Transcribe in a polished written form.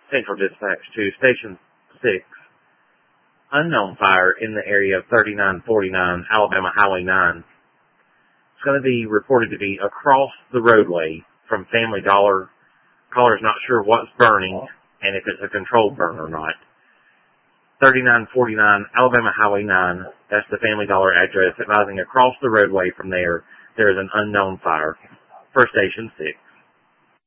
Central Dispatch to Station 6. Unknown fire in the area of 3949 Alabama Highway 9. It's going to be reported to be across the roadway from Family Dollar. Caller's not sure what's burning and if it's a controlled burn or not. 3949 Alabama Highway 9. That's the Family Dollar address. Advising across the roadway from there is an unknown fire for Station 6.